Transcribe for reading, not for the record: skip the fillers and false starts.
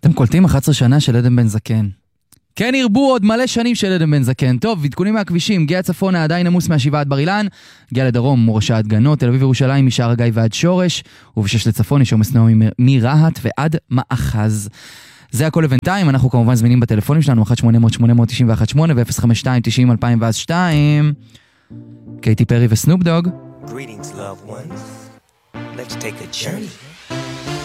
אתם קולטים 11 שנה של עדן בן זקן. כן ירבו עוד מלא שנים של עדן בן זקן. טוב, עדכונים מהכבישים, גאה צפונה עדיין עמוס מהשבעה עד בר אילן, גאה לדרום, מורשה עד גנות, תל אביב ירושלים משער הגיא ועד שורש, ובשש לצפון יש עומס נועם מרהט ועד מאחז. זה הכל לבינתיים, אנחנו כמובן זמינים בטלפונים שלנו, 1-800-891-8 ו-052-90-2002. קייטי פרי וסנופ דוג. Greetings, loved ones. Let's take a journey.